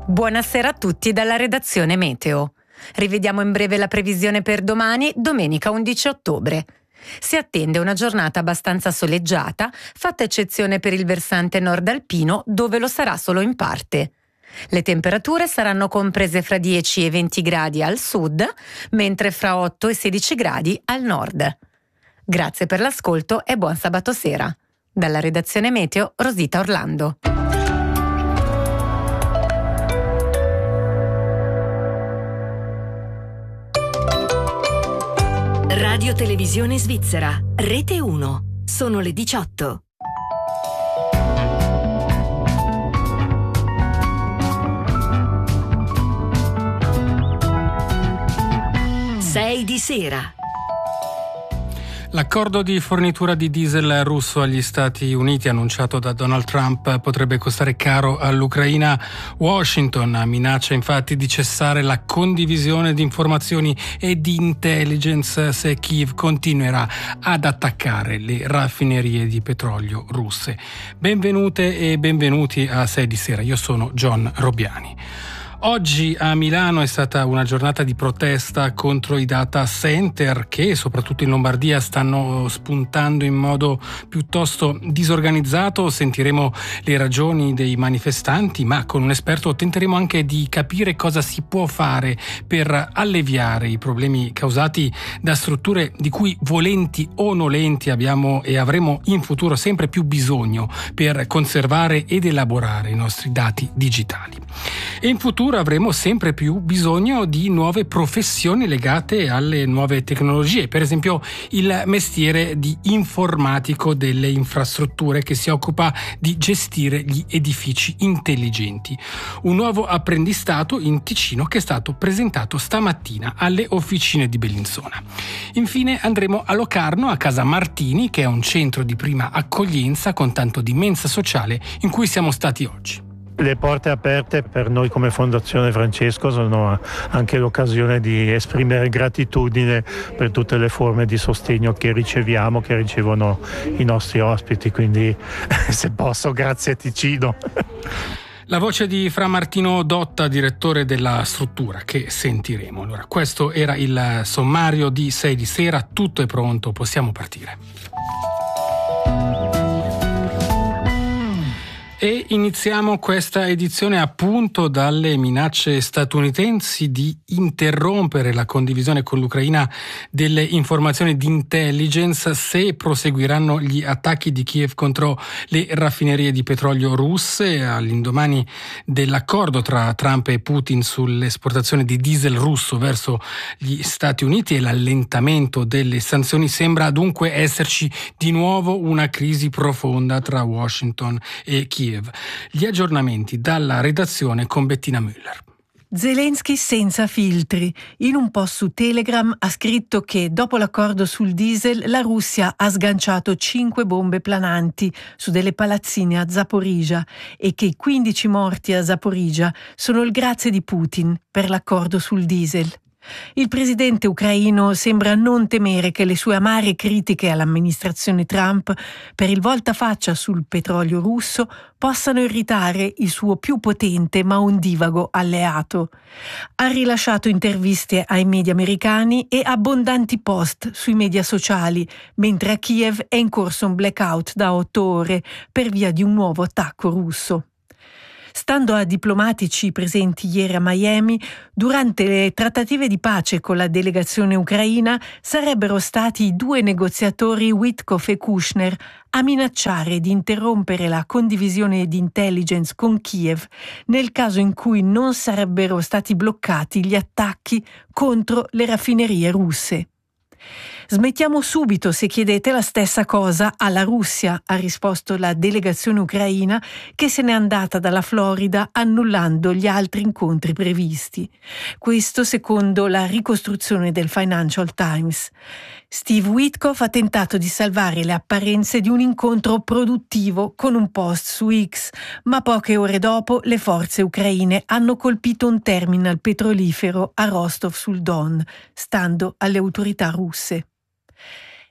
Buonasera a tutti dalla redazione Meteo. Rivediamo in breve la previsione per domani, domenica 11 ottobre. Si attende una giornata abbastanza soleggiata, fatta eccezione per il versante nord alpino, dove lo sarà solo in parte. Le temperature saranno comprese fra 10 e 20 gradi al sud, mentre fra 8 e 16 gradi al nord. Grazie per l'ascolto e buon sabato sera. Dalla redazione Meteo, Rosita Orlando. Radio Televisione Svizzera, Rete 1. Sono le 18. Sei di sera. L'accordo di fornitura di diesel russo agli Stati Uniti annunciato da Donald Trump potrebbe costare caro all'Ucraina. Washington minaccia infatti di cessare la condivisione di informazioni e di intelligence se Kiev continuerà ad attaccare le raffinerie di petrolio russe. Benvenute e benvenuti a 6 di sera, io sono John Robbiani. Oggi a Milano è stata una giornata di protesta contro i data center che soprattutto in Lombardia stanno spuntando in modo piuttosto disorganizzato. Sentiremo le ragioni dei manifestanti, ma con un esperto tenteremo anche di capire cosa si può fare per alleviare i problemi causati da strutture di cui volenti o nolenti abbiamo e avremo in futuro sempre più bisogno per conservare ed elaborare i nostri dati digitali. E in futuro avremo sempre più bisogno di nuove professioni legate alle nuove tecnologie, per esempio il mestiere di informatico delle infrastrutture che si occupa di gestire gli edifici intelligenti. Un nuovo apprendistato in Ticino che è stato presentato stamattina alle officine di Bellinzona. Infine andremo a Locarno, a Casa Martini, che è un centro di prima accoglienza con tanto di mensa sociale in cui siamo stati oggi. Le porte aperte per noi come Fondazione Francesco sono anche l'occasione di esprimere gratitudine per tutte le forme di sostegno che riceviamo, che ricevono i nostri ospiti, quindi se posso, grazie Ticino. La voce di Fra Martino Dotta, direttore della struttura, che sentiremo. Allora, questo era il sommario di 6 di sera, tutto è pronto, possiamo partire. E iniziamo questa edizione appunto dalle minacce statunitensi di interrompere la condivisione con l'Ucraina delle informazioni di intelligence se proseguiranno gli attacchi di Kiev contro le raffinerie di petrolio russe. All'indomani dell'accordo tra Trump e Putin sull'esportazione di diesel russo verso gli Stati Uniti e l'allentamento delle sanzioni, sembra dunque esserci di nuovo una crisi profonda tra Washington e Kiev. Gli aggiornamenti dalla redazione con Bettina Müller. Zelensky senza filtri. In un post su Telegram ha scritto che dopo l'accordo sul diesel la Russia ha sganciato 5 bombe plananti su delle palazzine a Zaporizhzhia e che i 15 morti a Zaporizhzhia sono il grazie di Putin per l'accordo sul diesel. Il presidente ucraino sembra non temere che le sue amare critiche all'amministrazione Trump per il voltafaccia sul petrolio russo possano irritare il suo più potente ma ondivago alleato. Ha rilasciato interviste ai media americani e abbondanti post sui media sociali, mentre a Kiev è in corso un blackout da 8 ore per via di un nuovo attacco russo. Stando a diplomatici presenti ieri a Miami, durante le trattative di pace con la delegazione ucraina sarebbero stati i 2 negoziatori Witkoff e Kushner a minacciare di interrompere la condivisione di intelligence con Kiev nel caso in cui non sarebbero stati bloccati gli attacchi contro le raffinerie russe. Smettiamo subito se chiedete la stessa cosa alla Russia, ha risposto la delegazione ucraina che se n'è andata dalla Florida annullando gli altri incontri previsti. Questo secondo la ricostruzione del Financial Times. Steve Witkoff ha tentato di salvare le apparenze di un incontro produttivo con un post su X, ma poche ore dopo le forze ucraine hanno colpito un terminal petrolifero a Rostov sul Don, stando alle autorità russe.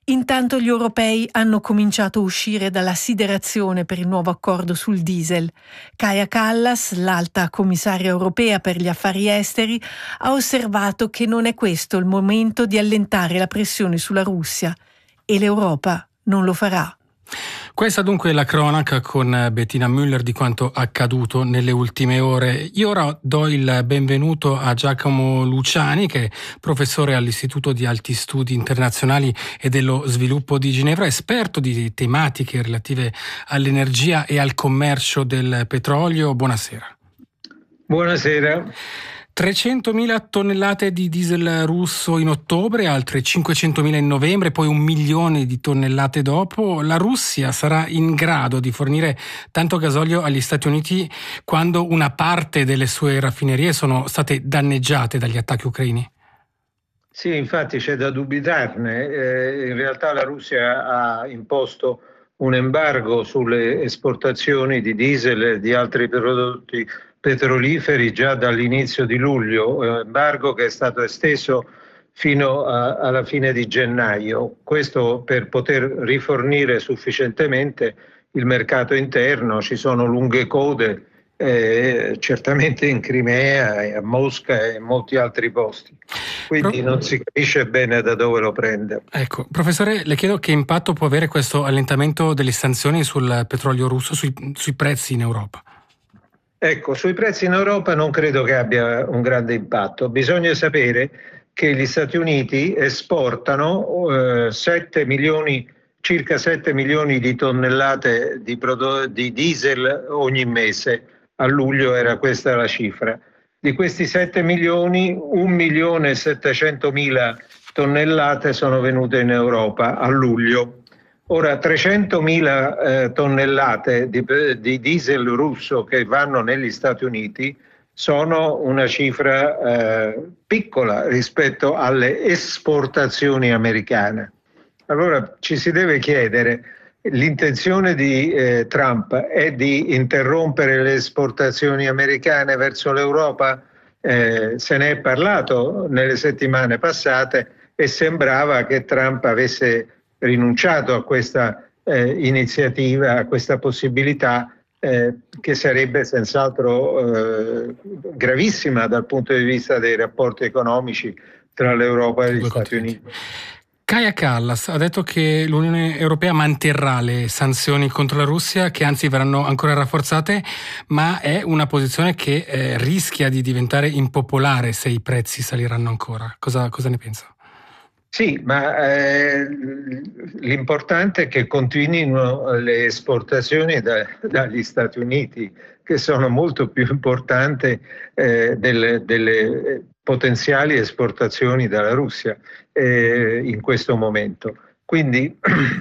Intanto gli europei hanno cominciato a uscire dalla siderazione per il nuovo accordo sul diesel. Kaja Kallas, l'alta commissaria europea per gli affari esteri, ha osservato che non è questo il momento di allentare la pressione sulla Russia e l'Europa non lo farà. Questa dunque è la cronaca con Bettina Müller di quanto accaduto nelle ultime ore. Io ora do il benvenuto a Giacomo Luciani, che è professore all'Istituto di Alti Studi Internazionali e dello Sviluppo di Ginevra, esperto di tematiche relative all'energia e al commercio del petrolio. Buonasera. Buonasera. 300.000 tonnellate di diesel russo in ottobre, altre 500.000 in novembre, poi 1 milione di tonnellate dopo. La Russia sarà in grado di fornire tanto gasolio agli Stati Uniti quando una parte delle sue raffinerie sono state danneggiate dagli attacchi ucraini? Sì, infatti c'è da dubitarne. In realtà la Russia ha imposto un embargo sulle esportazioni di diesel e di altri prodotti petroliferi già dall'inizio di luglio, embargo che è stato esteso fino alla fine di gennaio. Questo per poter rifornire sufficientemente il mercato interno. Ci sono lunghe code, certamente in Crimea, a Mosca e in molti altri posti. Quindi non si capisce bene da dove lo prende. Ecco, professore, le chiedo che impatto può avere questo allentamento delle sanzioni sul petrolio russo sui prezzi in Europa? Ecco, sui prezzi in Europa non credo che abbia un grande impatto. Bisogna sapere che gli Stati Uniti esportano circa 7 milioni di tonnellate di diesel ogni mese. A luglio era questa la cifra. Di questi 7 milioni, 1.700.000 tonnellate sono venute in Europa a luglio. Ora, 300.000 tonnellate di diesel russo che vanno negli Stati Uniti sono una cifra piccola rispetto alle esportazioni americane. Allora ci si deve chiedere, l'intenzione di Trump è di interrompere le esportazioni americane verso l'Europa? Se ne è parlato nelle settimane passate e sembrava che Trump avesse rinunciato a questa iniziativa, a questa possibilità che sarebbe senz'altro gravissima dal punto di vista dei rapporti economici tra l'Europa e gli Stati Uniti. Kaja Kallas ha detto che l'Unione Europea manterrà le sanzioni contro la Russia, che anzi verranno ancora rafforzate, ma è una posizione che rischia di diventare impopolare se i prezzi saliranno ancora. Cosa ne pensa? Sì, ma l'importante è che continuino le esportazioni dagli Stati Uniti, che sono molto più importanti delle potenziali esportazioni dalla Russia in questo momento. Quindi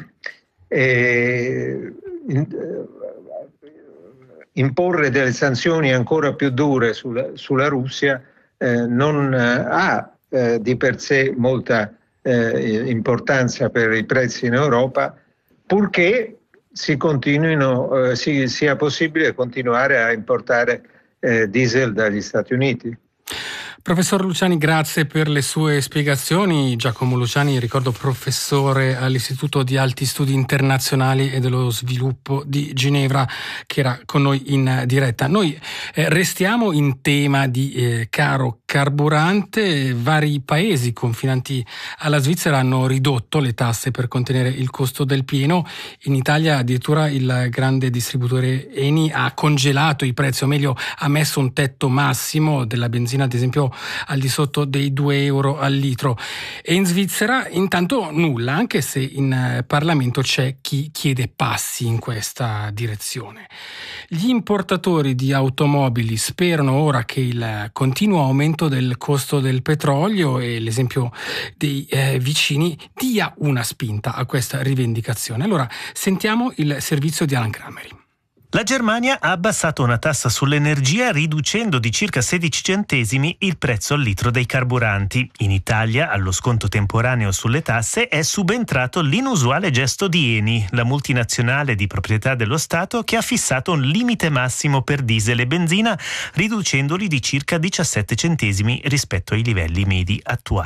imporre delle sanzioni ancora più dure sulla Russia non ha di per sé molta importanza per i prezzi in Europa, purché sia possibile continuare a importare diesel dagli Stati Uniti. Professor Luciani, grazie per le sue spiegazioni. Giacomo Luciani, ricordo, professore all'Istituto di Alti Studi Internazionali e dello Sviluppo di Ginevra, che era con noi in diretta. Noi restiamo in tema di caro carburante. Vari paesi confinanti alla Svizzera hanno ridotto le tasse per contenere il costo del pieno. In Italia addirittura il grande distributore Eni ha congelato i prezzi, o meglio ha messo un tetto massimo della benzina, ad esempio al di sotto dei 2 euro al litro. E in Svizzera intanto nulla, anche se in Parlamento c'è chi chiede passi in questa direzione. Gli importatori di automobili sperano ora che il continuo aumento del costo del petrolio e l'esempio dei vicini dia una spinta a questa rivendicazione. Allora sentiamo il servizio di Alan Crameri. La Germania ha abbassato una tassa sull'energia riducendo di circa 16 centesimi il prezzo al litro dei carburanti. In Italia, allo sconto temporaneo sulle tasse, è subentrato l'inusuale gesto di Eni, la multinazionale di proprietà dello Stato, che ha fissato un limite massimo per diesel e benzina, riducendoli di circa 17 centesimi rispetto ai livelli medi attuali.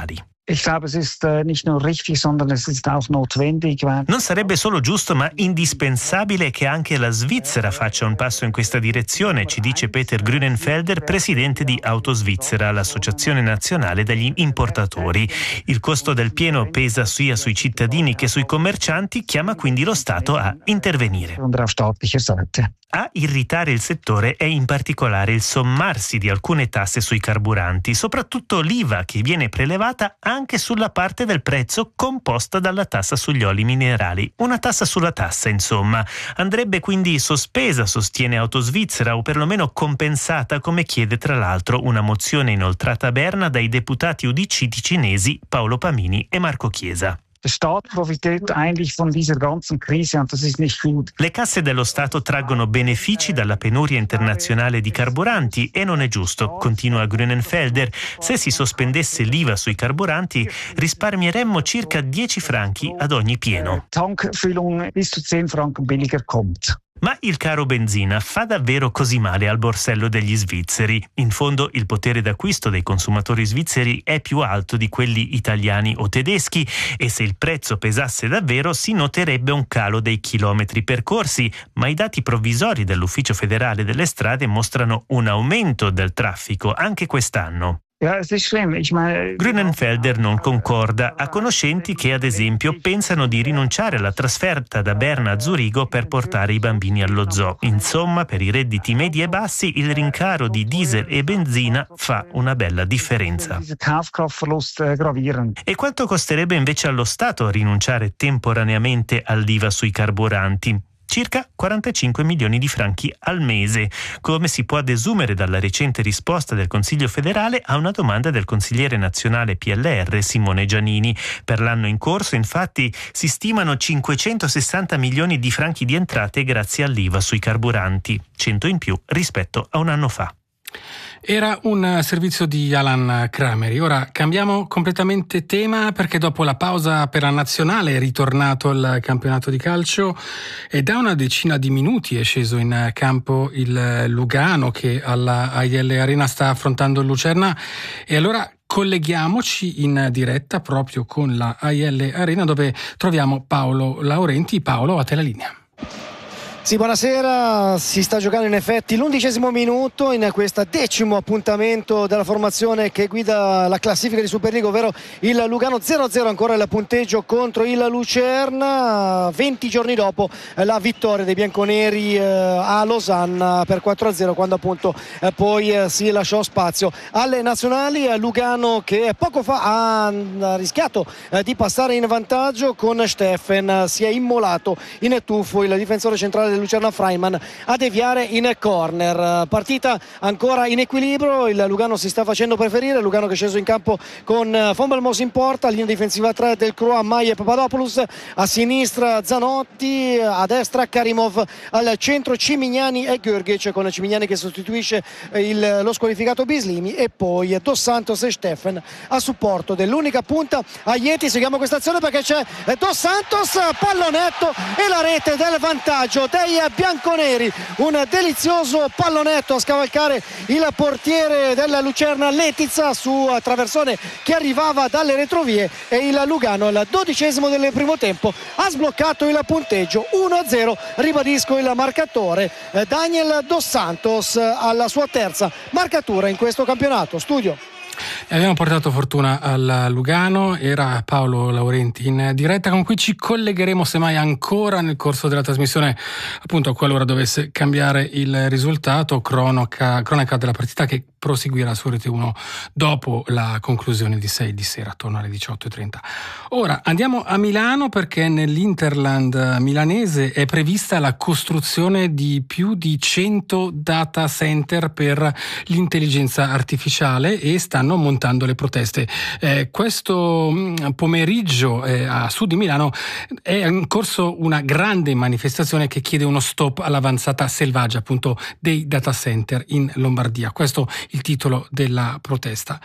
Non sarebbe solo giusto ma indispensabile che anche la Svizzera faccia un passo in questa direzione, ci dice Peter Grünenfelder, presidente di Autosvizzera, l'associazione nazionale degli importatori. Il costo del pieno pesa sia sui cittadini che sui commercianti, chiama quindi lo Stato a intervenire. A irritare il settore è in particolare il sommarsi di alcune tasse sui carburanti, soprattutto l'IVA che viene prelevata anche sulla parte del prezzo composta dalla tassa sugli oli minerali. Una tassa sulla tassa, insomma. Andrebbe quindi sospesa, sostiene Autosvizzera, o perlomeno compensata, come chiede tra l'altro una mozione inoltrata a Berna dai deputati UDC ticinesi Paolo Pamini e Marco Chiesa. Le casse dello Stato traggono benefici dalla penuria internazionale di carburanti e non è giusto, continua Grünenfelder. Se si sospendesse l'IVA sui carburanti risparmieremmo circa 10 franchi ad ogni pieno. Ma il caro benzina fa davvero così male al borsello degli svizzeri? In fondo il potere d'acquisto dei consumatori svizzeri è più alto di quelli italiani o tedeschi e se il prezzo pesasse davvero si noterebbe un calo dei chilometri percorsi, ma i dati provvisori dell'Ufficio federale delle strade mostrano un aumento del traffico anche quest'anno. Grünenfelder non concorda, ha conoscenti che ad esempio pensano di rinunciare alla trasferta da Berna a Zurigo per portare i bambini allo zoo. Insomma, per i redditi medi e bassi il rincaro di diesel e benzina fa una bella differenza. E quanto costerebbe invece allo Stato rinunciare temporaneamente all'IVA sui carburanti? Circa 45 milioni di franchi al mese, come si può desumere dalla recente risposta del Consiglio federale a una domanda del consigliere nazionale PLR Simone Giannini. Per l'anno in corso, infatti, si stimano 560 milioni di franchi di entrate grazie all'IVA sui carburanti, 100 in più rispetto a un anno fa. Era un servizio di Alan Crameri. Ora cambiamo completamente tema perché dopo la pausa per la nazionale è ritornato il campionato di calcio e da una decina di minuti è sceso in campo il Lugano che alla AIL Arena sta affrontando il Lucerna e allora colleghiamoci in diretta proprio con la AIL Arena dove troviamo Paolo Laurenti. Paolo, a te la linea. Sì, buonasera, si sta giocando in effetti l'11° minuto in questo 10° appuntamento della formazione che guida la classifica di Superliga, ovvero il Lugano. 0-0 ancora il punteggio contro il Lucerna, 20 giorni dopo la vittoria dei bianconeri a Losanna per 4-0 quando appunto poi si lasciò spazio alle nazionali. Lugano che poco fa ha rischiato di passare in vantaggio con Steffen, si è immolato in tuffo il difensore centrale del Lucerna Freiman a deviare in corner. Partita ancora in equilibrio, il Lugano si sta facendo preferire, Lugano che è sceso in campo con von Belmos in porta, linea difensiva 3 del Croix, Mai e Papadopoulos, a sinistra Zanotti, a destra Karimov, al centro Cimignani e Görgic, con Cimignani che sostituisce lo squalificato Bislimi e poi Dos Santos e Steffen a supporto dell'unica punta Aieti. Seguiamo questa azione perché c'è Dos Santos, pallonetto e la rete del vantaggio dei bianconeri, un delizioso pallonetto a scavalcare il portiere della Lucerna Letizia su traversone che arrivava dalle retrovie e il Lugano al 12° del primo tempo ha sbloccato il punteggio 1-0. Ribadisco il marcatore, Daniel Dos Santos alla sua terza marcatura in questo campionato. Studio. Abbiamo portato fortuna al Lugano, era Paolo Laurenti in diretta con cui ci collegheremo semmai ancora nel corso della trasmissione, appunto qualora dovesse cambiare il risultato, cronaca della partita che proseguirà su Rete 1 dopo la conclusione di 6 di sera attorno alle 18:30. Ora andiamo a Milano perché nell'Interland milanese è prevista la costruzione di più di 100 data center per l'intelligenza artificiale e stanno montando le proteste. Questo pomeriggio a sud di Milano è in corso una grande manifestazione che chiede uno stop all'avanzata selvaggia appunto dei data center in Lombardia. Questo il titolo della protesta.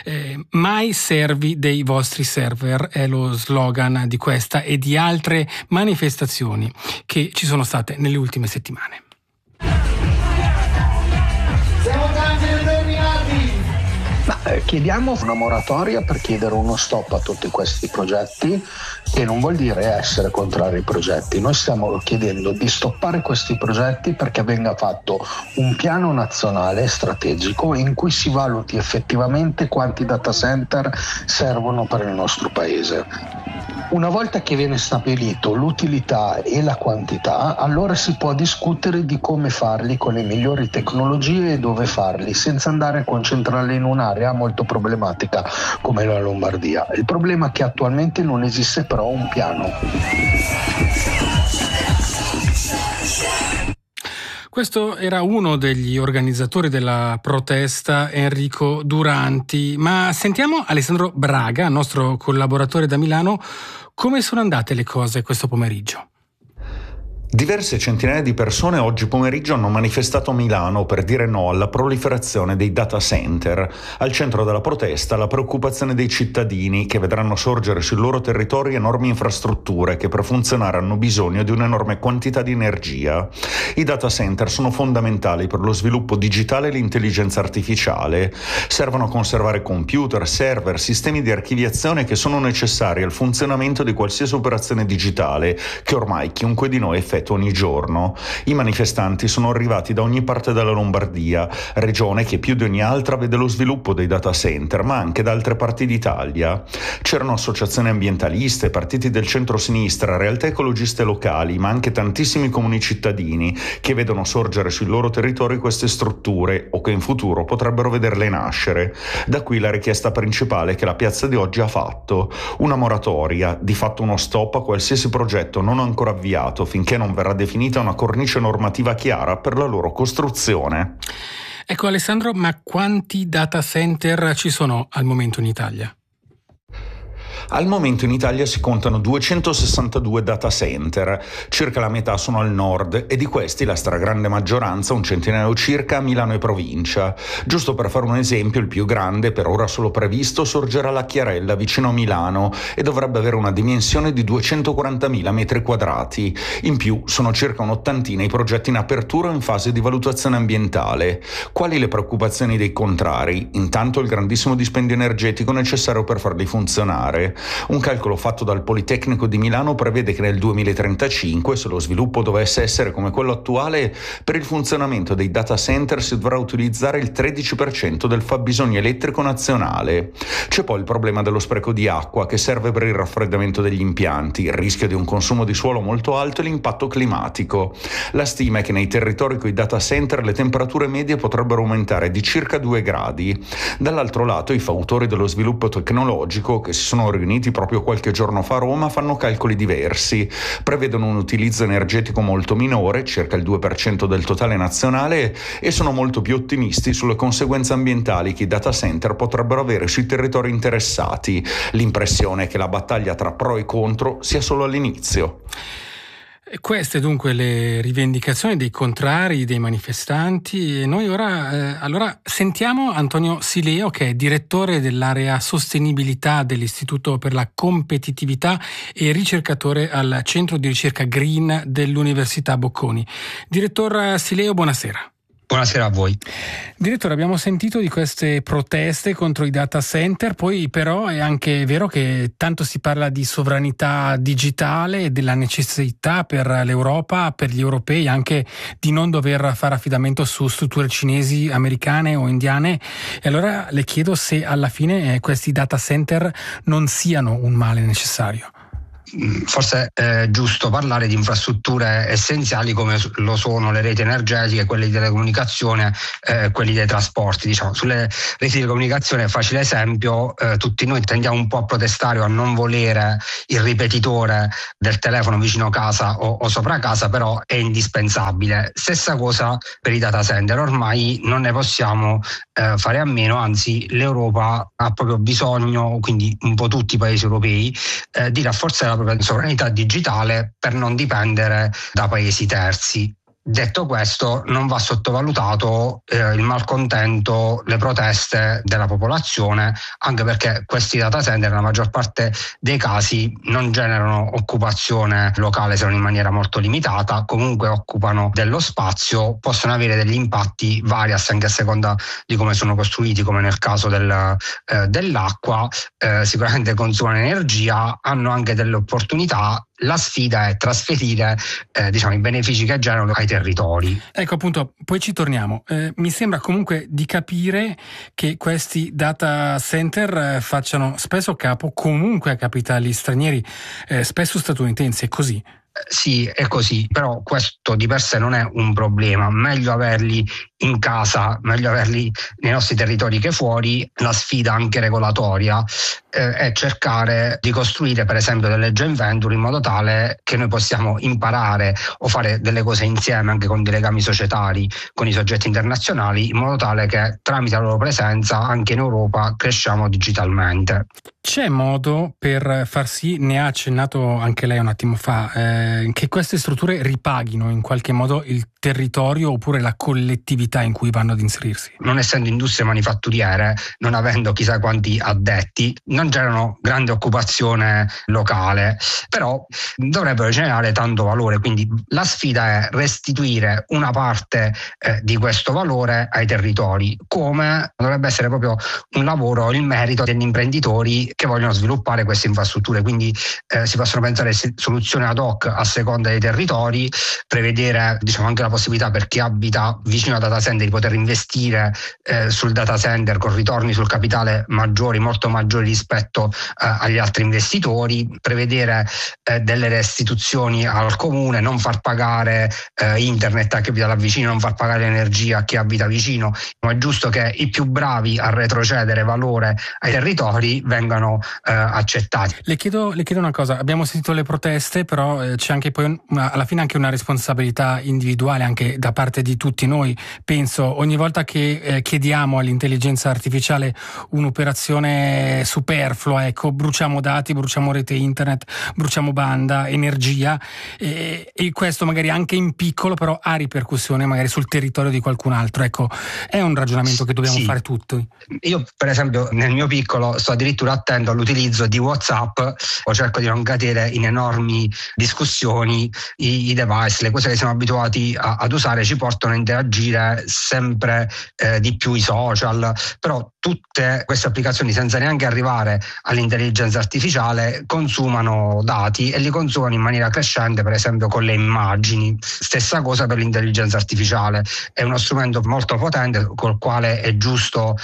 Mai servi dei vostri server è lo slogan di questa e di altre manifestazioni che ci sono state nelle ultime settimane. Ma Chiediamo una moratoria per chiedere uno stop a tutti questi progetti, che non vuol dire essere contrari ai progetti. Noi stiamo chiedendo di stoppare questi progetti perché venga fatto un piano nazionale strategico in cui si valuti effettivamente quanti data center servono per il nostro paese. Una volta che viene stabilito l'utilità e la quantità, allora si può discutere di come farli con le migliori tecnologie e dove farli, senza andare a concentrarli in un'area molto problematica come la Lombardia. Il problema è che attualmente non esiste però un piano. Questo era uno degli organizzatori della protesta, Enrico Duranti. Ma sentiamo Alessandro Braga, nostro collaboratore da Milano, come sono andate le cose questo pomeriggio. Diverse centinaia di persone oggi pomeriggio hanno manifestato a Milano per dire no alla proliferazione dei data center. Al centro della protesta la preoccupazione dei cittadini che vedranno sorgere sul loro territorio enormi infrastrutture che per funzionare hanno bisogno di un'enorme quantità di energia. I data center sono fondamentali per lo sviluppo digitale e l'intelligenza artificiale. Servono a conservare computer, server, sistemi di archiviazione che sono necessari al funzionamento di qualsiasi operazione digitale che ormai chiunque di noi effettua ogni giorno. I manifestanti sono arrivati da ogni parte della Lombardia, regione che più di ogni altra vede lo sviluppo dei data center, ma anche da altre parti d'Italia. C'erano associazioni ambientaliste, partiti del centro-sinistra, realtà ecologiste locali, ma anche tantissimi comuni cittadini che vedono sorgere sul loro territorio queste strutture o che in futuro potrebbero vederle nascere. Da qui la richiesta principale che la piazza di oggi ha fatto: una moratoria, di fatto uno stop a qualsiasi progetto non ancora avviato finché non verrà definita una cornice normativa chiara per la loro costruzione. Ecco Alessandro, ma quanti data center ci sono al momento in Italia? Al momento in Italia si contano 262 data center, circa la metà sono al nord e di questi la stragrande maggioranza, un centinaio circa, a Milano e provincia. Giusto per fare un esempio, il più grande, per ora solo previsto, sorgerà alla Chiarella vicino a Milano e dovrebbe avere una dimensione di 240.000 metri quadrati. In più sono circa un'ottantina i progetti in apertura o in fase di valutazione ambientale. Quali le preoccupazioni dei contrari? Intanto il grandissimo dispendio energetico necessario per farli funzionare. Un calcolo fatto dal Politecnico di Milano prevede che nel 2035, se lo sviluppo dovesse essere come quello attuale, per il funzionamento dei data center si dovrà utilizzare il 13% del fabbisogno elettrico nazionale. C'è poi il problema dello spreco di acqua che serve per il raffreddamento degli impianti, il rischio di un consumo di suolo molto alto e l'impatto climatico. La stima è che nei territori con i data center le temperature medie potrebbero aumentare di circa 2 gradi. Dall'altro lato i fautori dello sviluppo tecnologico, che si sono riuniti proprio qualche giorno fa a Roma, fanno calcoli diversi. Prevedono un utilizzo energetico molto minore, circa il 2% del totale nazionale, e sono molto più ottimisti sulle conseguenze ambientali che i data center potrebbero avere sui territori interessati. L'impressione è che la battaglia tra pro e contro sia solo all'inizio. Queste dunque le rivendicazioni dei contrari, dei manifestanti, e noi ora allora sentiamo Antonio Sileo, che è direttore dell'area sostenibilità dell'Istituto per la competitività e ricercatore al centro di ricerca Green dell'Università Bocconi. Direttor Sileo, buonasera. Buonasera a voi. Direttore, abbiamo sentito di queste proteste contro i data center, poi però è anche vero che tanto si parla di sovranità digitale e della necessità per l'Europa, per gli europei, anche di non dover fare affidamento su strutture cinesi, americane o indiane. E allora le chiedo se alla fine questi data center non siano un male necessario. Forse è giusto parlare di infrastrutture essenziali come lo sono le reti energetiche, quelle di telecomunicazione, quelli dei trasporti. Diciamo, sulle reti di comunicazione, facile esempio, tutti noi tendiamo un po' a protestare o a non volere il ripetitore del telefono vicino casa o sopra casa, però è indispensabile. Stessa cosa per i data center, ormai non ne possiamo fare a meno, anzi l'Europa ha proprio bisogno, quindi un po' tutti i paesi europei, di rafforzare la propria sovranità digitale per non dipendere da paesi terzi. Detto questo, non va sottovalutato il malcontento, le proteste della popolazione, anche perché questi data center nella maggior parte dei casi non generano occupazione locale se non in maniera molto limitata, comunque occupano dello spazio, possono avere degli impatti vari anche a seconda di come sono costruiti, come nel caso dell'acqua, sicuramente consumano energia, hanno anche delle opportunità. La sfida è trasferire i benefici che generano ai territori. Ecco, appunto, poi ci torniamo. Mi sembra comunque di capire che questi data center facciano spesso capo comunque a capitali stranieri, spesso statunitensi, è così? Sì, è così, però questo di per sé non è un problema. Meglio averli in casa, meglio averli nei nostri territori che fuori. La sfida anche regolatoria è cercare di costruire per esempio delle joint venture in modo tale che noi possiamo imparare o fare delle cose insieme anche con dei legami societari con i soggetti internazionali, in modo tale che tramite la loro presenza anche in Europa cresciamo digitalmente. C'è modo per far sì, ne ha accennato anche lei un attimo fa, che queste strutture ripaghino in qualche modo il territorio oppure la collettività in cui vanno ad inserirsi? Non essendo industrie manifatturiere, non avendo chissà quanti addetti, non generano grande occupazione locale, però dovrebbero generare tanto valore, quindi la sfida è restituire una parte di questo valore ai territori, come dovrebbe essere proprio un lavoro, il merito degli imprenditori che vogliono sviluppare queste infrastrutture, quindi si possono pensare soluzioni ad hoc a seconda dei territori, prevedere anche la possibilità per chi abita vicino al data center di poter investire sul data center con ritorni sul capitale maggiori, molto maggiori rispetto agli altri investitori, prevedere delle restituzioni al comune, non far pagare internet a chi abita là vicino, non far pagare l'energia a chi abita vicino, ma è giusto che i più bravi a retrocedere valore ai territori vengano accettati. Le chiedo una cosa, abbiamo sentito le proteste, però c'è anche poi alla fine anche una responsabilità individuale anche da parte di tutti noi. Penso ogni volta che chiediamo all'intelligenza artificiale un'operazione superflua, ecco, bruciamo dati, bruciamo rete internet, bruciamo banda, energia, e questo magari anche in piccolo però ha ripercussioni magari sul territorio di qualcun altro. Ecco, è un ragionamento che dobbiamo fare tutti. Io per esempio nel mio piccolo sto addirittura attento all'utilizzo di WhatsApp, o cerco di non cadere in enormi discussioni. I device, le cose che siamo abituati ad usare ci portano a interagire sempre di più, i social, però tutte queste applicazioni, senza neanche arrivare all'intelligenza artificiale, consumano dati e li consumano in maniera crescente, per esempio con le immagini. Stessa cosa per l'intelligenza artificiale, è uno strumento molto potente col quale è giusto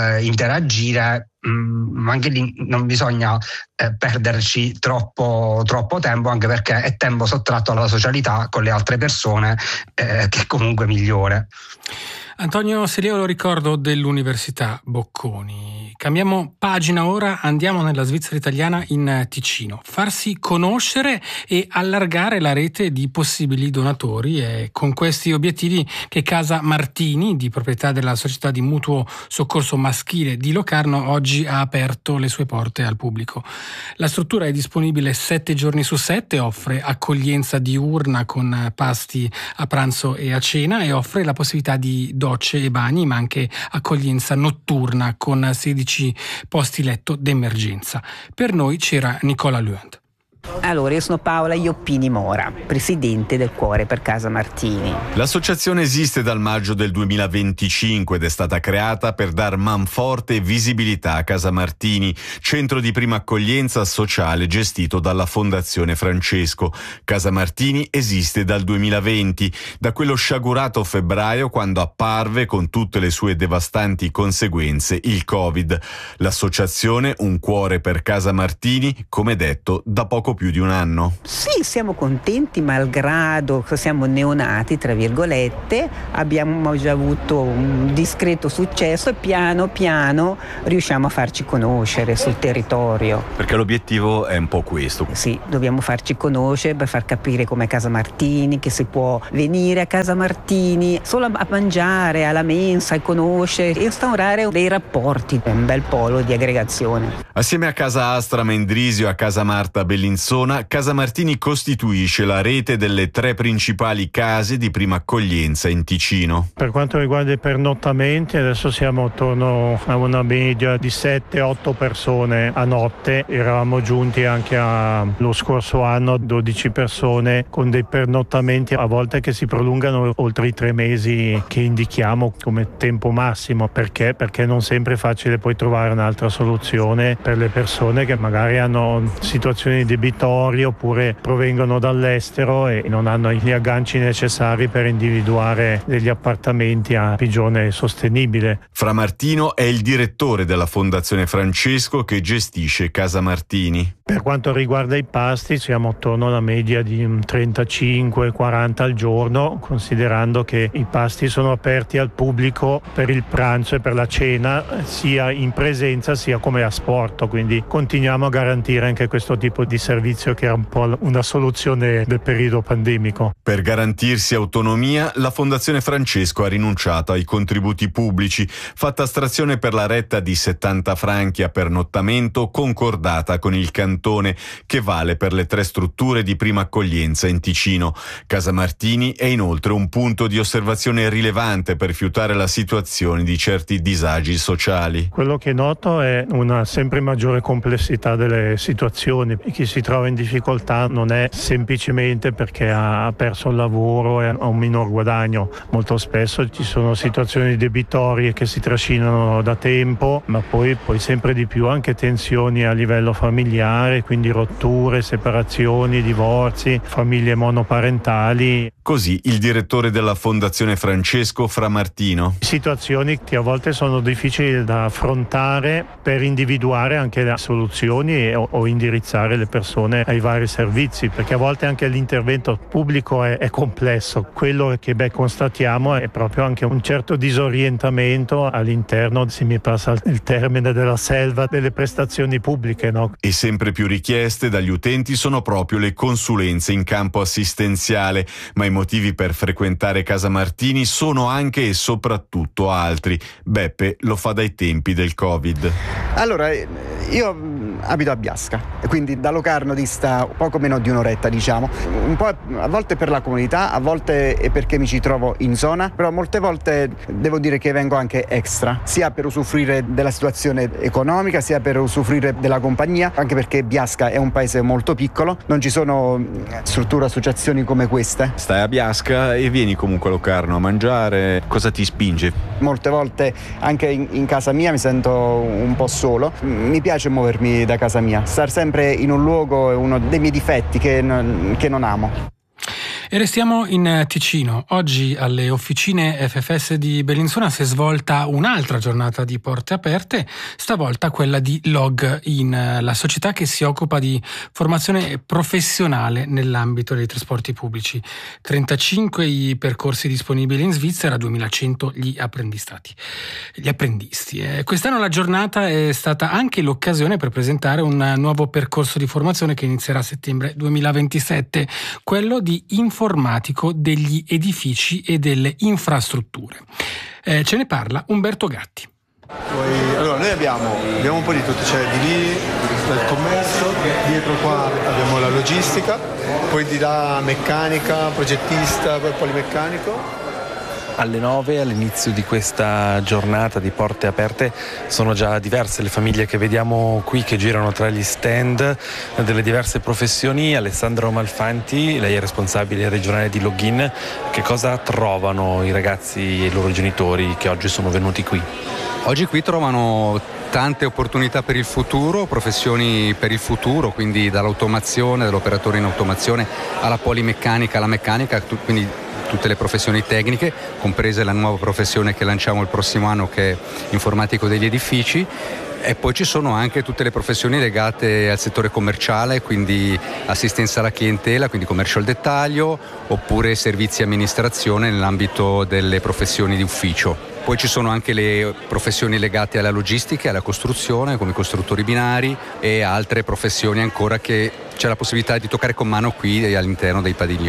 interagire, ma anche lì non bisogna perderci troppo tempo, anche perché è tempo sottratto alla socialità con le altre persone, che è comunque migliore. Antonio Serio, lo ricordo, dell'Università Bocconi. Cambiamo pagina ora, andiamo nella Svizzera italiana in Ticino. Farsi conoscere e allargare la rete di possibili donatori, è con questi obiettivi che Casa Martini, di proprietà della società di mutuo soccorso maschile di Locarno, oggi ha aperto le sue porte al pubblico. La struttura è disponibile 7 giorni su 7, offre accoglienza diurna con pasti a pranzo e a cena e offre la possibilità di docce e bagni, ma anche accoglienza notturna con 16 posti letto d'emergenza. Per noi c'era Nicola Luand. Allora, io sono Paola Ioppini Mora, presidente del Cuore per Casa Martini. L'associazione esiste dal maggio del 2025 ed è stata creata per dar manforte e visibilità a Casa Martini, centro di prima accoglienza sociale gestito dalla Fondazione Francesco. Casa Martini esiste dal 2020, da quello sciagurato febbraio quando apparve con tutte le sue devastanti conseguenze il Covid. L'associazione Un Cuore per Casa Martini, come detto, da poco più di un anno. Sì, siamo contenti, malgrado siamo neonati, tra virgolette, abbiamo già avuto un discreto successo e piano piano riusciamo a farci conoscere sul territorio. Perché l'obiettivo è un po' questo. Sì, dobbiamo farci conoscere per far capire com'è Casa Martini, che si può venire a Casa Martini solo a mangiare, alla mensa, e conoscere, instaurare dei rapporti, un bel polo di aggregazione. Assieme a Casa Astra Mendrisio e a Casa Marta Bellinzona Bellinzona, Casamartini costituisce la rete delle 3 principali case di prima accoglienza in Ticino. Per quanto riguarda i pernottamenti, adesso siamo attorno a una media di 7-8 persone a notte. Eravamo giunti anche lo scorso anno 12 persone con dei pernottamenti a volte che si prolungano oltre i 3 mesi che indichiamo come tempo massimo. Perché? Perché non sempre è facile poi trovare un'altra soluzione per le persone che magari hanno situazioni debitori oppure provengono dall'estero e non hanno gli agganci necessari per individuare degli appartamenti a pigione sostenibile. Framartino è il direttore della Fondazione Francesco che gestisce Casamartini. Per quanto riguarda i pasti siamo attorno alla media di 35-40 al giorno, considerando che i pasti sono aperti al pubblico per il pranzo e per la cena, sia in presenza sia come asporto, quindi continuiamo a garantire anche questo tipo di servizio che era un po' una soluzione del periodo pandemico. Per garantirsi autonomia, la Fondazione Francesco ha rinunciato ai contributi pubblici, fatta astrazione per la retta di 70 franchi a pernottamento concordata con il cantone, che vale per le 3 strutture di prima accoglienza in Ticino. Casamartini è inoltre un punto di osservazione rilevante per fiutare la situazione di certi disagi sociali. Quello che noto è una sempre maggiore complessità delle situazioni. Chi si trova in difficoltà non è semplicemente perché ha perso il lavoro e ha un minor guadagno. Molto spesso ci sono situazioni debitorie che si trascinano da tempo, ma poi sempre di più anche tensioni a livello familiare, quindi rotture, separazioni, divorzi, famiglie monoparentali. Così il direttore della Fondazione Francesco Framartino. Situazioni che a volte sono difficili da affrontare per individuare anche le soluzioni o indirizzare le persone ai vari servizi, perché a volte anche l'intervento pubblico è complesso. Quello che constatiamo è proprio anche un certo disorientamento all'interno, se mi passa il termine, della selva delle prestazioni pubbliche, no? E sempre più richieste dagli utenti sono proprio le consulenze in campo assistenziale, ma i motivi per frequentare Casamartini sono anche e soprattutto altri. Beppe lo fa dai tempi del Covid. Allora, io abito a Biasca, quindi da Locarno dista poco meno di un'oretta, diciamo. Un po' a volte per la comunità, a volte è perché mi ci trovo in zona, però molte volte devo dire che vengo anche extra, sia per usufruire della situazione economica, sia per usufruire della compagnia, anche perché Biasca è un paese molto piccolo, non ci sono strutture, associazioni come queste. Stai a Biasca e vieni comunque a Locarno a mangiare, cosa ti spinge? Molte volte anche in casa mia mi sento un po' solo, mi piace muovermi da casa mia, star sempre in un luogo è uno dei miei difetti che non amo. E restiamo in Ticino. Oggi alle officine FFS di Bellinzona si è svolta un'altra giornata di porte aperte, stavolta quella di Login, la società che si occupa di formazione professionale nell'ambito dei trasporti pubblici. 35 i percorsi disponibili in Svizzera, 2100 gli apprendisti. Quest'anno la giornata è stata anche l'occasione per presentare un nuovo percorso di formazione che inizierà a settembre 2027, quello di informatico degli edifici e delle infrastrutture. Ce ne parla Umberto Gatti. Allora, noi abbiamo un po' di tutto, cioè di lì il commercio, dietro qua abbiamo la logistica, poi di là meccanica, progettista, poi polimeccanico. Alle 9, all'inizio di questa giornata di porte aperte, sono già diverse le famiglie che vediamo qui che girano tra gli stand delle diverse professioni. Alessandro Malfanti, lei è responsabile regionale di Login. Che cosa trovano i ragazzi e i loro genitori che oggi sono venuti qui? Oggi qui trovano tante opportunità per il futuro, professioni per il futuro, quindi dall'automazione, dall'operatore in automazione alla polimeccanica, alla meccanica, quindi tutte le professioni tecniche, comprese la nuova professione che lanciamo il prossimo anno che è informatico degli edifici. E poi ci sono anche tutte le professioni legate al settore commerciale, quindi assistenza alla clientela, quindi commercio al dettaglio, oppure servizi e amministrazione nell'ambito delle professioni di ufficio. Poi ci sono anche le professioni legate alla logistica e alla costruzione, come i costruttori binari, e altre professioni ancora che c'è la possibilità di toccare con mano qui all'interno dei padiglioni.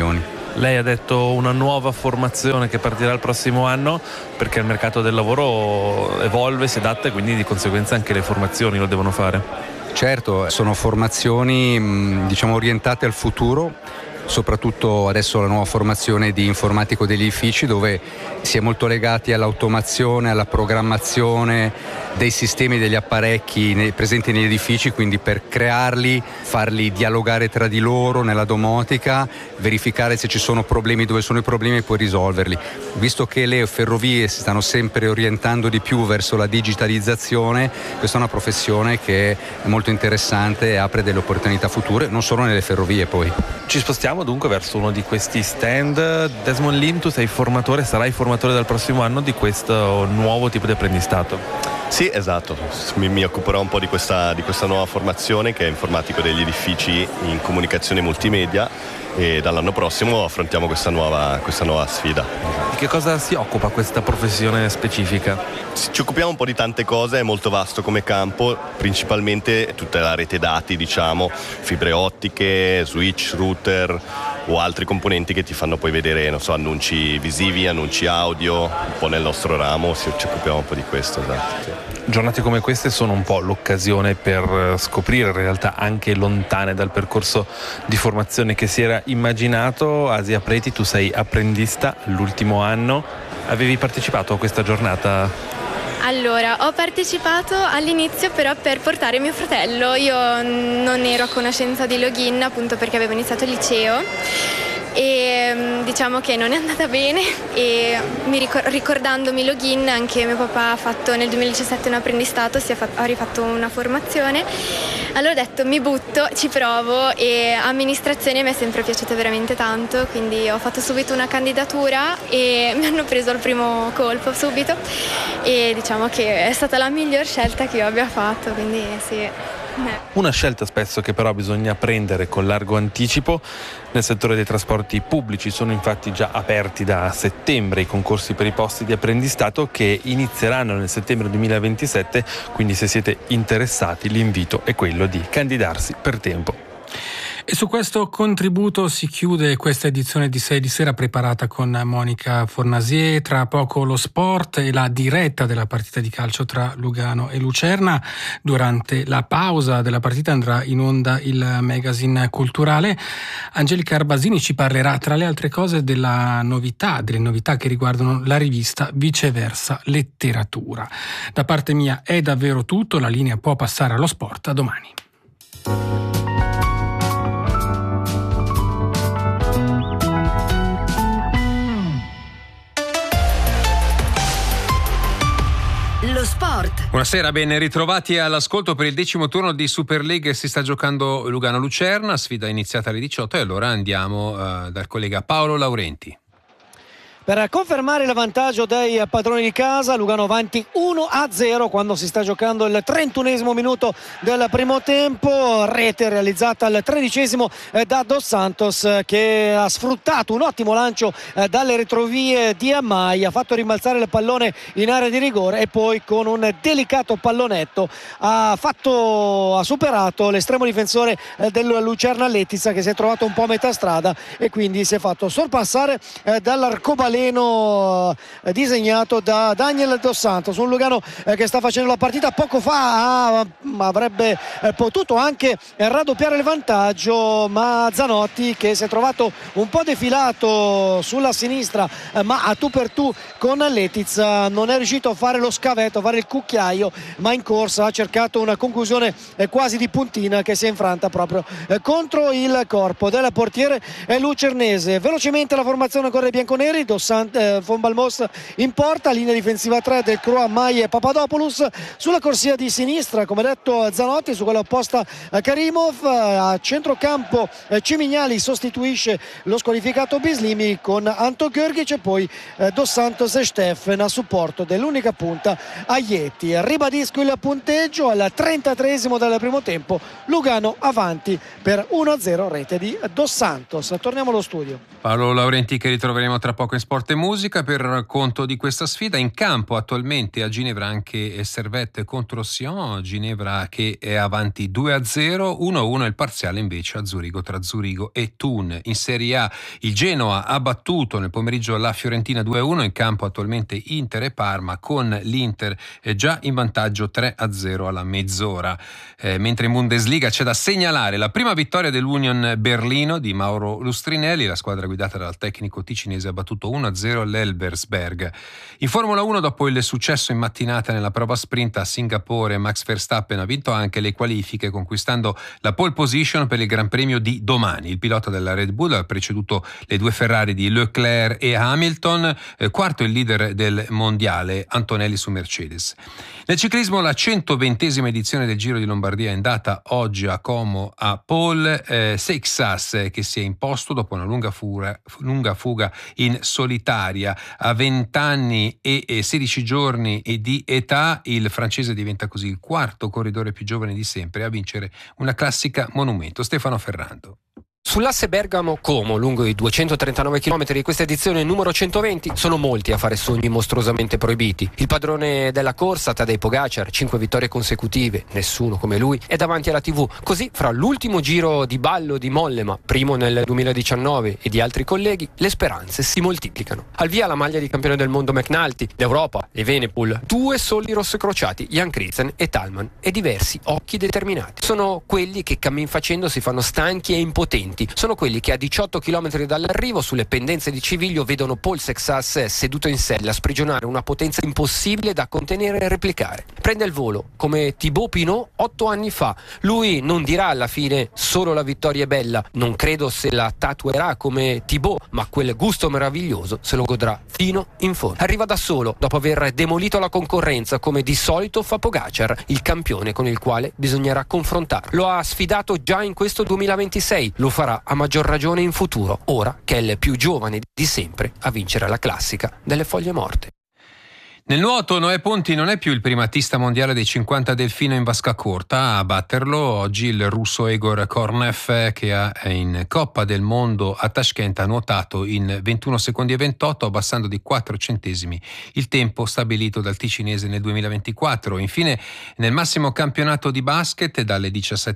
Lei ha detto una nuova formazione che partirà il prossimo anno, perché il mercato del lavoro evolve, si adatta e quindi di conseguenza anche le formazioni lo devono fare. Certo, sono formazioni diciamo orientate al futuro, soprattutto adesso la nuova formazione di informatico degli edifici, dove si è molto legati all'automazione, alla programmazione dei sistemi e degli apparecchi presenti negli edifici, quindi per crearli, farli dialogare tra di loro nella domotica, verificare se ci sono problemi, dove sono i problemi e poi risolverli. Visto che le ferrovie si stanno sempre orientando di più verso la digitalizzazione, questa è una professione che è molto interessante e apre delle opportunità future, non solo nelle ferrovie poi. Ci spostiamo dunque verso uno di questi stand. Desmond Lim, tu sei formatore, sarai formatore dal prossimo anno di questo nuovo tipo di apprendistato. Sì, esatto, mi occuperò un po' di questa nuova formazione che è informatico degli edifici in comunicazione multimedia, e dall'anno prossimo affrontiamo questa nuova sfida. Di che cosa si occupa questa professione specifica? Ci occupiamo un po' di tante cose, è molto vasto come campo, principalmente tutta la rete dati, diciamo, fibre ottiche, switch, router o altri componenti che ti fanno poi vedere, non so, annunci visivi, annunci audio, un po' nel nostro ramo ci occupiamo un po' di questo, esatto. Sì. Giornate come queste sono un po' l'occasione per scoprire realtà anche lontane dal percorso di formazione che si era immaginato. Asia Preti, tu sei apprendista l'ultimo anno, avevi partecipato a questa giornata? Allora, ho partecipato all'inizio però per portare mio fratello, io non ero a conoscenza di login appunto perché avevo iniziato il liceo e diciamo che non è andata bene e ricordandomi login, anche mio papà ha fatto nel 2017 un apprendistato, ha rifatto una formazione, allora ho detto mi butto, ci provo e amministrazione mi è sempre piaciuta veramente tanto, quindi ho fatto subito una candidatura e mi hanno preso al primo colpo subito e diciamo che è stata la miglior scelta che io abbia fatto, quindi sì. Una scelta spesso che però bisogna prendere con largo anticipo. Nel settore dei trasporti pubblici sono infatti già aperti da settembre i concorsi per i posti di apprendistato che inizieranno nel settembre 2027, quindi se siete interessati l'invito è quello di candidarsi per tempo. E su questo contributo si chiude questa edizione di 6 di sera preparata con Monica Fornasier. Tra poco lo sport e la diretta della partita di calcio tra Lugano e Lucerna. Durante la pausa della partita andrà in onda il magazine culturale. Angelica Arbasini ci parlerà tra le altre cose delle novità che riguardano la rivista Viceversa Letteratura. Da parte mia è davvero tutto, la linea può passare allo sport. A domani. Lo sport. Buonasera, ben ritrovati all'ascolto per il 10° turno di Super League. Si sta giocando Lugano-Lucerna, sfida iniziata alle 18 e allora andiamo dal collega Paolo Laurenti. Per confermare il vantaggio dei padroni di casa, Lugano avanti 1-0 quando si sta giocando il 31esimo minuto del primo tempo, rete realizzata al 13esimo da Dos Santos che ha sfruttato un ottimo lancio dalle retrovie di Amai, ha fatto rimbalzare il pallone in area di rigore e poi con un delicato pallonetto ha superato l'estremo difensore del Lucerna Letizia che si è trovato un po' a metà strada e quindi si è fatto sorpassare dall'arcobaleno disegnato da Daniel Dos Santos, un Lugano che sta facendo la partita. Poco fa avrebbe potuto anche raddoppiare il vantaggio, ma Zanotti, che si è trovato un po' defilato sulla sinistra ma a tu per tu con Letizia, non è riuscito a fare lo scavetto, a fare il cucchiaio, ma in corsa ha cercato una conclusione quasi di puntina che si è infranta proprio contro il corpo del portiere lucernese. Velocemente la formazione ancora dei bianconeri. Von Balmos in porta, linea difensiva 3 del Croa, Mai e Papadopoulos, sulla corsia di sinistra come detto Zanotti, su quella opposta Karimov, a centrocampo Cimignali sostituisce lo squalificato Bislimi con Anto Görgic e poi Dos Santos e Steffen a supporto dell'unica punta Aieti. Ribadisco il punteggio al 33esimo del primo tempo, Lugano avanti per 1-0, rete di Dos Santos. Torniamo allo studio. Paolo Laurenti che ritroveremo tra poco in Sport e Musica per conto di questa sfida. In campo attualmente a Ginevra anche Servette contro Sion, Ginevra che è avanti 2-0, 1-1 il parziale invece a Zurigo tra Zurigo e Thun. In Serie A il Genoa ha battuto nel pomeriggio la Fiorentina 2-1, in campo attualmente Inter e Parma con l'Inter già in vantaggio 3-0 alla mezz'ora. Mentre in Bundesliga c'è da segnalare la prima vittoria dell'Union Berlino di Mauro Lustrinelli, la squadra guidata dal tecnico ticinese ha battuto 1-0 l'Elversberg. In Formula 1 dopo il successo in mattinata nella prova sprint a Singapore, Max Verstappen ha vinto anche le qualifiche conquistando la pole position per il Gran Premio di domani. Il pilota della Red Bull ha preceduto le due Ferrari di Leclerc e Hamilton, quarto il leader del mondiale Antonelli su Mercedes. Nel ciclismo la 120esima edizione del Giro di Lombardia è andata oggi a Como a Paul Seixas che si è imposto dopo una lunga fuga in solitaria. A 20 anni e 16 giorni di età il francese diventa così il quarto corridore più giovane di sempre a vincere una classica monumento. Stefano Ferrando. Sull'asse Bergamo-Como, lungo i 239 km di questa edizione numero 120, sono molti a fare sogni mostruosamente proibiti. Il padrone della corsa, Tadej Pogacar, 5 vittorie consecutive, nessuno come lui, è davanti alla TV. Così, fra l'ultimo giro di ballo di Mollema, primo nel 2019, e di altri colleghi, le speranze si moltiplicano. Al via la maglia di campione del mondo McNulty, l'Europa, Evenepoel, 2 soli rossocrociati, Jan Christen e Thalmann, e diversi occhi determinati. Sono quelli che cammin facendo si fanno stanchi e impotenti. Sono quelli che a 18 km dall'arrivo sulle pendenze di Civiglio vedono Paul Seixas seduto in sella a sprigionare una potenza impossibile da contenere e replicare. Prende il volo come Thibaut Pinot 8 anni fa. Lui non dirà alla fine solo la vittoria è bella, non credo se la tatuerà come Thibaut, ma quel gusto meraviglioso se lo godrà fino in fondo. Arriva da solo dopo aver demolito la concorrenza come di solito fa Pogacar, il campione con il quale bisognerà confrontarlo. Lo ha sfidato già in questo 2026, lo farà a maggior ragione in futuro, ora che è il più giovane di sempre a vincere la classica delle foglie morte. Nel nuoto Noè Ponti non è più il primatista mondiale dei 50 delfino in vasca corta, a batterlo oggi il russo Egor Kornev che in Coppa del Mondo a Tashkent ha nuotato in 21 secondi e 28 abbassando di 4 centesimi il tempo stabilito dal ticinese nel 2024. Infine nel massimo campionato di basket dalle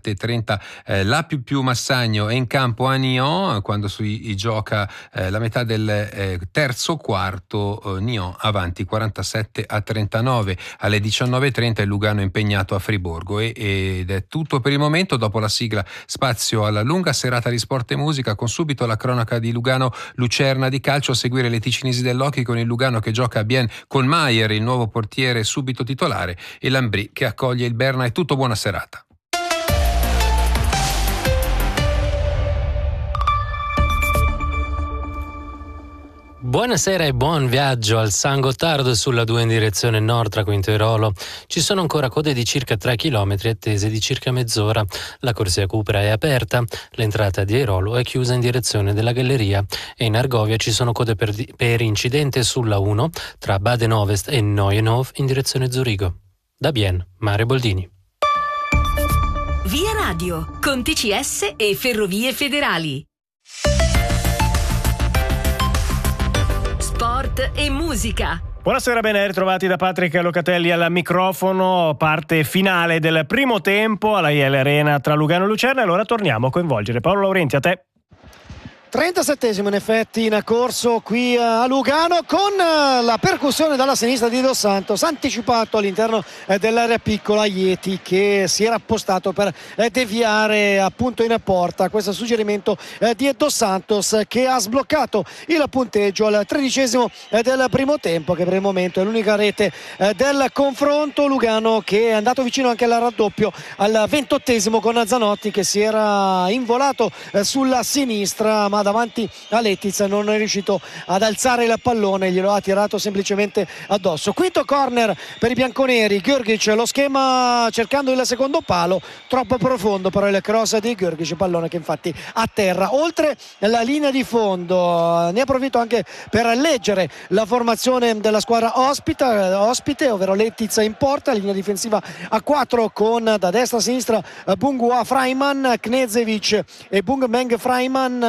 17.30 la Piu Massagno è in campo a Nyon quando gioca la metà del terzo quarto, Nyon avanti 47 a 39. Alle 19.30 il Lugano è impegnato a Friburgo ed è tutto per il momento. Dopo la sigla spazio alla lunga serata di sport e musica con subito la cronaca di Lugano Lucerna di calcio, a seguire le ticinesi dell'hockey con il Lugano che gioca a Bien con Maier, il nuovo portiere subito titolare, e l'Ambri che accoglie il Berna. È tutto, buona serata. Buonasera e buon viaggio al San Gottardo sulla 2 in direzione nord tra Quinto e Rolo. Ci sono ancora code di circa 3 km attese di circa mezz'ora. La corsia Cupra è aperta, l'entrata di Airolo è chiusa in direzione della Galleria e in Argovia ci sono code per incidente sulla 1 tra Baden-Ovest e Neuenhof in direzione Zurigo. Da Bien, Mare Boldini. Via Radio, con TCS e Ferrovie Federali. Sport e musica. Buonasera, ben ritrovati da Patrick Locatelli al microfono. Parte finale del primo tempo alla IL Arena tra Lugano e Lucerna. E allora torniamo a coinvolgere Paolo Laurenti, a te. 37esimo in effetti in corso qui a Lugano, con la percussione dalla sinistra di Dos Santos, anticipato all'interno dell'area piccola Ieti che si era appostato per deviare appunto in porta. Questo suggerimento di Dos Santos che ha sbloccato il punteggio al 13esimo del primo tempo, che per il momento è l'unica rete del confronto. Lugano che è andato vicino anche al raddoppio al 28esimo con Zanotti che si era involato sulla sinistra, ma davanti a Lettiz non è riuscito ad alzare il pallone, glielo ha tirato semplicemente addosso. Quinto corner per i bianconeri, Gjurgic, lo schema cercando il secondo palo, troppo profondo però il cross di Gjurgic, pallone che infatti atterra oltre la linea di fondo. Ne approfitto anche per leggere la formazione della squadra ospite, ovvero Lettiz in porta, linea difensiva a 4 con da destra a sinistra Bungua, Freiman, Knezevic e Bungmeng Freiman,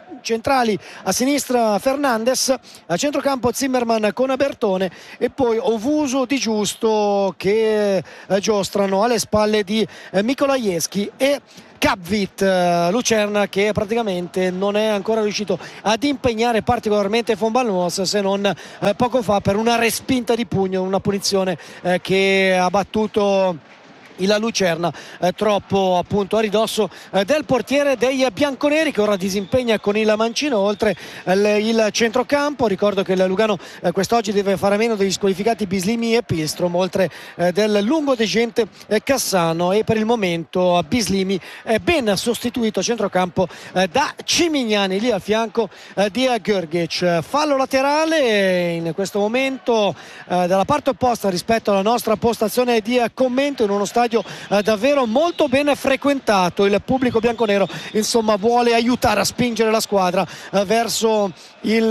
centrali a sinistra Fernandes, a centrocampo Zimmerman con Bertone e poi Ovuso, Di Giusto che giostrano alle spalle di Mikolajewski e Capvit. Lucerna che praticamente non è ancora riuscito ad impegnare particolarmente Von Balmos, se non poco fa per una respinta di pugno, una punizione che ha battuto la Lucerna troppo appunto a ridosso del portiere dei bianconeri, che ora disimpegna con il mancino oltre il centrocampo. Ricordo che il Lugano quest'oggi deve fare a meno degli squalificati Bislimi e Pilstrom, oltre del lungo degente Cassano, e per il momento Bislimi è ben sostituito a centrocampo da Cimignani lì al fianco di Grgic. Fallo laterale in questo momento dalla parte opposta rispetto alla nostra postazione di commento, in uno stadio davvero molto ben frequentato. Il pubblico bianconero insomma vuole aiutare a spingere la squadra verso il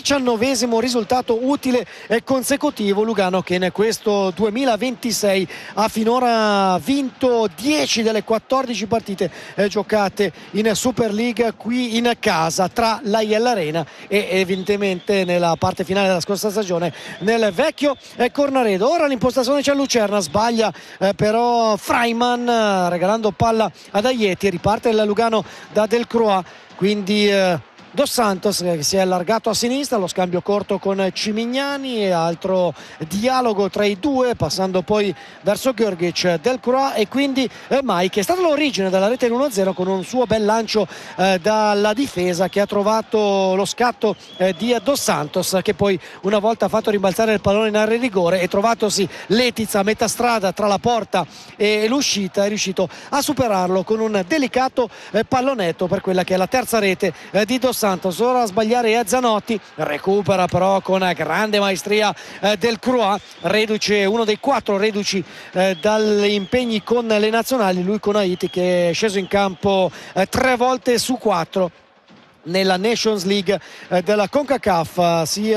19° risultato utile e consecutivo. Lugano che in questo 2026 ha finora vinto 10 delle 14 partite giocate in Super League qui in casa tra l'Aiel Arena e evidentemente nella parte finale della scorsa stagione nel vecchio Cornaredo. Ora l'impostazione c'è Lucerna, sbaglia però Freiman regalando palla ad Aieti, riparte il Lugano da Delcroix, quindi Dos Santos che si è allargato a sinistra, lo scambio corto con Cimignani e altro dialogo tra i due, passando poi verso Grgic, Delcroix e quindi Mai, che è stato l'origine della rete 1-0 con un suo bel lancio dalla difesa, che ha trovato lo scatto di Dos Santos, che poi una volta ha fatto rimbalzare il pallone in area di rigore e trovatosi Letizia a metà strada tra la porta e l'uscita è riuscito a superarlo con un delicato pallonetto per quella che è la terza rete di Dos Santos. Ora a sbagliare è Zanotti, recupera però con grande maestria Delcroix, reduce, uno dei 4 reduci dagli impegni con le nazionali, lui con Haiti che è sceso in campo 3 volte su 4 nella Nations League della CONCACAF. Si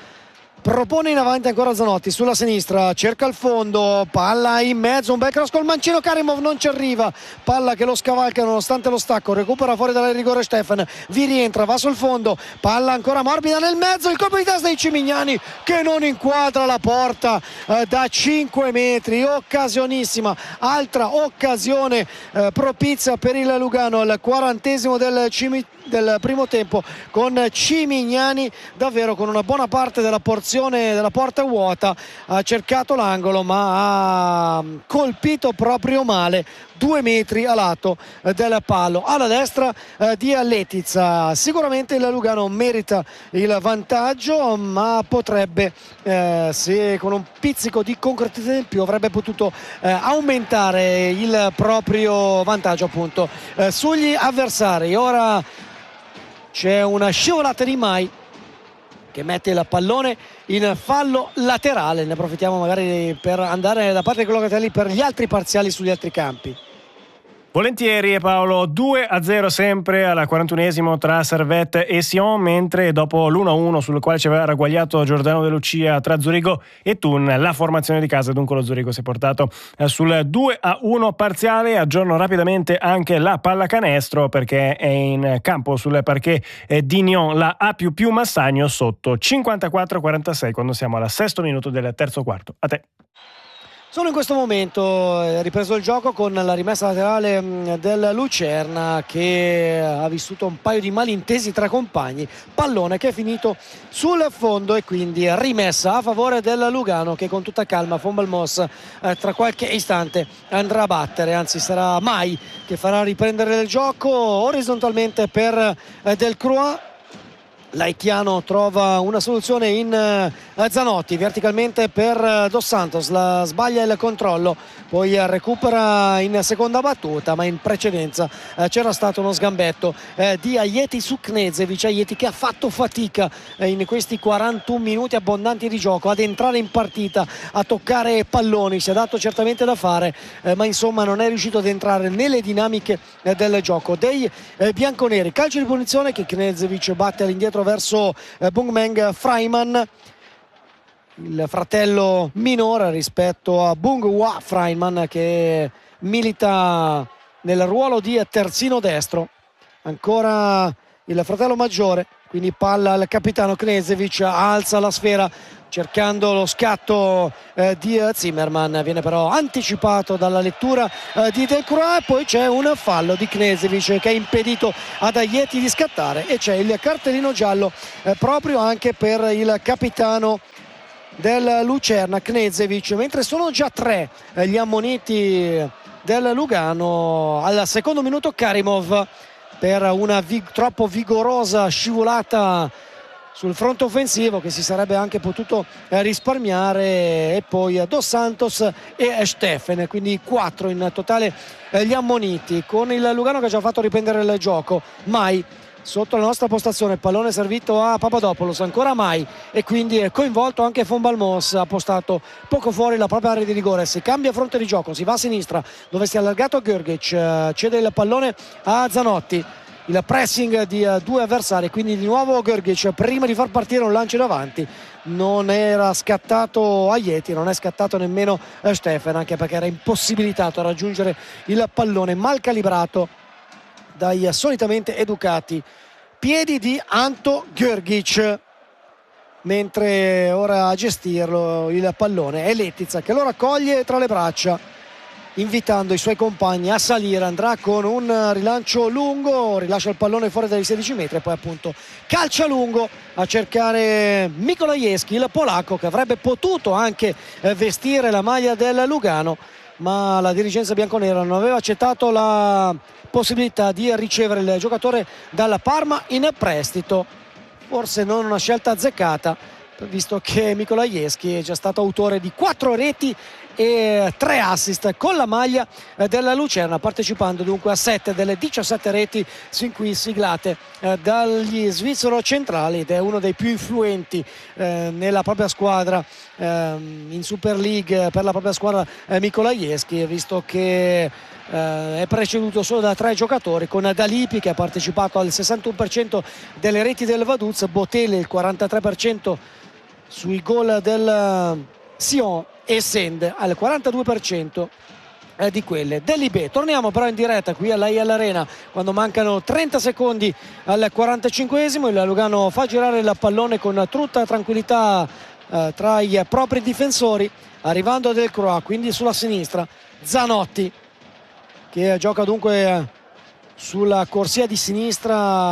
propone in avanti ancora Zanotti sulla sinistra, cerca il fondo, palla in mezzo, un bel cross col mancino, Karimov non ci arriva, palla che lo scavalca nonostante lo stacco, recupera fuori dal rigore Stefan, vi rientra, va sul fondo, palla ancora morbida nel mezzo, il colpo di testa di Cimignani che non inquadra la porta da 5 metri, occasionissima, altra occasione propizia per il Lugano al 40° del primo tempo, con Cimignani davvero con una buona parte della porzione della porta vuota, ha cercato l'angolo ma ha colpito proprio male, 2 metri a lato del palo alla destra di Letizia. Sicuramente il Lugano merita il vantaggio, ma potrebbe se con un pizzico di concretezza in più avrebbe potuto aumentare il proprio vantaggio appunto sugli avversari. Ora c'è una scivolata di Mai che mette il pallone in fallo laterale, ne approfittiamo magari per andare da parte di Locatelli per gli altri parziali sugli altri campi. Volentieri Paolo, 2-0 sempre alla 41esimo tra Servette e Sion, mentre dopo l'1-1 sul quale ci aveva ragguagliato Giordano De Lucia tra Zurigo e Thun, la formazione di casa, dunque lo Zurigo si è portato sul 2-1 parziale. Aggiorno rapidamente anche la pallacanestro perché è in campo sul parquet di Nyon la A++ Massagno sotto 54-46 quando siamo al 6° minuto del terzo quarto. A te. Solo in questo momento è ripreso il gioco con la rimessa laterale del Lucerna che ha vissuto un paio di malintesi tra compagni, pallone che è finito sul fondo e quindi rimessa a favore del Lugano che con tutta calma Von Balmos tra qualche istante andrà a battere, anzi sarà Mai che farà riprendere il gioco orizzontalmente per Delcroix. Laitiano trova una soluzione in Zanotti, verticalmente per Dos Santos, la sbaglia il controllo, poi recupera in seconda battuta, ma in precedenza c'era stato uno sgambetto di Aieti su Knežević. Aieti che ha fatto fatica in questi 41 minuti abbondanti di gioco ad entrare in partita, a toccare palloni, si è dato certamente da fare, ma insomma non è riuscito ad entrare nelle dinamiche del gioco dei bianconeri. Calcio di punizione che Knežević batte all'indietro verso Bungmeng Freiman, il fratello minore rispetto a Bung-Hwa Freiman che milita nel ruolo di terzino destro. Ancora il fratello maggiore, quindi palla al capitano Knežević, alza la sfera cercando lo scatto di Zimmerman, viene però anticipato dalla lettura di Delcroix. Poi c'è un fallo di Knežević che ha impedito ad Ajeti di scattare e c'è il cartellino giallo proprio anche per il capitano del Lucerna, Knežević, mentre sono già 3 gli ammoniti del Lugano. Al secondo minuto Karimov per una troppo vigorosa scivolata sul fronte offensivo che si sarebbe anche potuto risparmiare, e poi Dos Santos e Steffen, quindi 4 in totale gli ammoniti, con il Lugano che ha già fatto riprendere il gioco. Mai sotto la nostra postazione, pallone servito a Papadopoulos, ancora mai, e quindi è coinvolto anche Von Balmos, ha postato poco fuori la propria area di rigore. Si cambia fronte di gioco, si va a sinistra dove si è allargato Grgic, cede il pallone a Zanotti, il pressing di 2 avversari, quindi di nuovo Grgic prima di far partire un lancio in avanti. Non era scattato Ajeti, non è scattato nemmeno Steffen, anche perché era impossibilitato a raggiungere il pallone, mal calibrato dai solitamente educati piedi di Anto Grgic, mentre ora a gestirlo il pallone è Letica che lo raccoglie tra le braccia, invitando i suoi compagni a salire. Andrà con un rilancio lungo, rilascia il pallone fuori dai 16 metri e poi appunto calcia lungo a cercare Mikolajewski, il polacco, che avrebbe potuto anche vestire la maglia del Lugano, ma la dirigenza bianconera non aveva accettato la possibilità di ricevere il giocatore dalla Parma in prestito. Forse non una scelta azzeccata, visto che Mikolajewski è già stato autore di 4 reti e 3 assist con la maglia della Lucerna, partecipando dunque a 7 delle 17 reti sin qui siglate dagli svizzero centrali, ed è uno dei più influenti nella propria squadra in Super League per la propria squadra Mikolajewski, visto che è preceduto solo da 3 giocatori, con Dalipi che ha partecipato al 61% delle reti del Vaduz, Botele il 43% sui gol del Sion e Send al 42% di quelle dell'Ibé. Torniamo però in diretta qui all'Aiel Arena quando mancano 30 secondi al 45esimo. Il Lugano fa girare il pallone con tutta tranquillità tra i propri difensori, arrivando a Delcroix, quindi sulla sinistra Zanotti, che gioca dunque sulla corsia di sinistra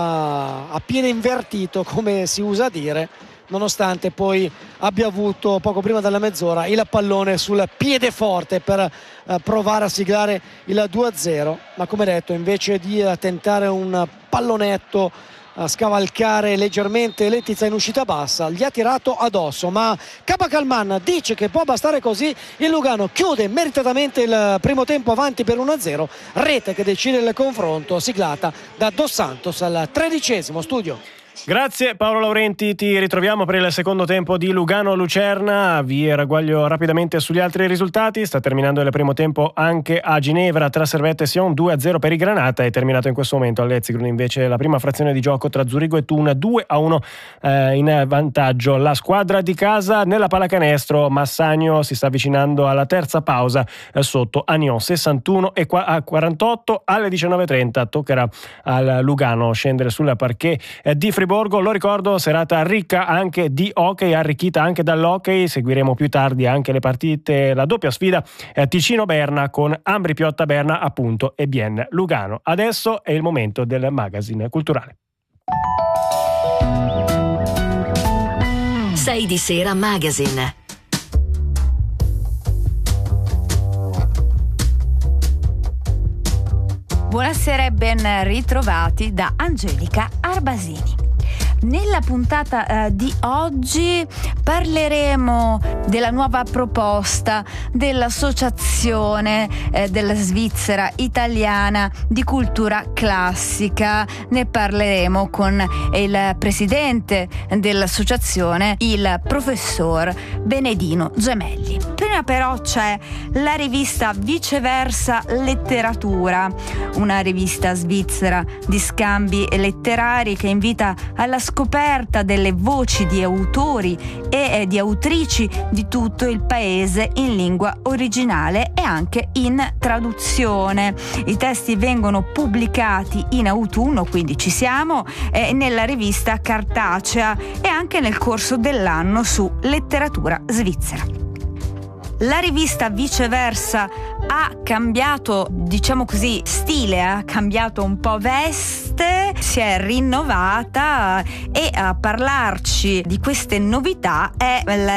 a piede invertito, come si usa dire, nonostante poi abbia avuto poco prima della mezz'ora il pallone sul piede forte per provare a siglare il 2-0, ma come detto, invece di tentare un pallonetto a scavalcare leggermente Letica in uscita bassa, gli ha tirato addosso, ma Kabakalman dice che può bastare così. Il Lugano chiude meritatamente il primo tempo avanti per 1-0, rete che decide il confronto, siglata da Dos Santos al 13esimo. Studio. Grazie Paolo Laurenti, ti ritroviamo per il secondo tempo di Lugano-Lucerna. Vi ragguaglio rapidamente sugli altri risultati. Sta terminando il primo tempo anche a Ginevra tra Servette e Sion, 2-0 per i Granata. È terminato in questo momento a Letzigrund invece la prima frazione di gioco tra Zurigo e Thun, 2-1 in vantaggio la squadra di casa. Nella pallacanestro Massagno si sta avvicinando alla terza pausa sotto a Nyon, 61-48. Alle 19:30 toccherà al Lugano scendere sul parquet di Friburgo. Lo ricordo, serata ricca anche di hockey, arricchita anche dall'hockey. Seguiremo più tardi anche le partite, la doppia sfida Ticino-Berna con Ambri Piotta Berna appunto e Bienne Lugano. Adesso è il momento del magazine culturale. 6 di sera magazine. Buonasera e ben ritrovati da Angelica Arbasini. Nella puntata di oggi parleremo della nuova proposta dell'Associazione della Svizzera Italiana di Cultura Classica. Ne parleremo con il presidente dell'associazione, il professor Benedino Gemelli. Prima però c'è la rivista Viceversa Letteratura, una rivista svizzera di scambi letterari che invita alla scoperta scoperta delle voci di autori e di autrici di tutto il paese in lingua originale e anche in traduzione. I testi vengono pubblicati in autunno, quindi ci siamo, nella rivista cartacea e anche nel corso dell'anno su letteratura svizzera. La rivista viceversa ha cambiato, diciamo così, stile, ha cambiato un po' veste, si è rinnovata e a parlarci di queste novità è